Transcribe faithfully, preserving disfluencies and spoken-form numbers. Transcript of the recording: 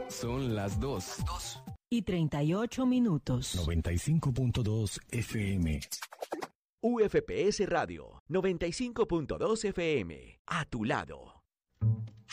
Son las dos. Y treinta y ocho minutos. noventa y cinco punto dos F M. U F P S Radio, noventa y cinco punto dos F M. A tu lado.